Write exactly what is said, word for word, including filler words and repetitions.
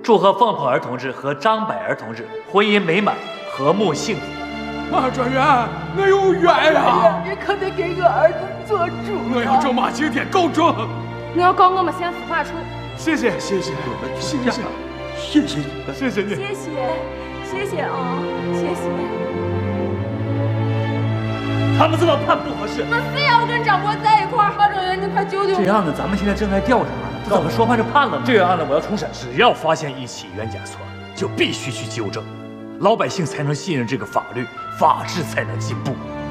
祝贺凤凤儿同志和张百儿同志婚姻美满，和睦幸福。 马专员，我有冤呀！ 你可得给我儿子做主、啊。 我要找马青天告状。 我要告我们县司法处。 谢谢谢谢谢谢谢谢谢谢你。 谢谢谢谢啊，谢谢。 他们这么判不合适。 我非要跟张博在一块儿。马专员，你快救救我！ 这案子咱们现在正在调查呢，这怎么说判就判了呢？这个案子我要重审，只要发现一起冤假错，就必须去纠正，老百姓才能信任这个法律，法治才能进步。